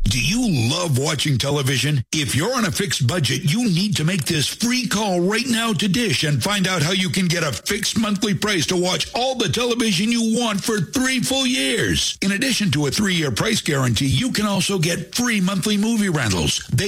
Do you love watching television? If you're on a fixed budget, you need to make this free call right now to Dish and find out how you can get a fixed monthly price to watch all the television you want for 3 full years. In addition to a 3-year price guarantee, you can also get free monthly movie rentals. They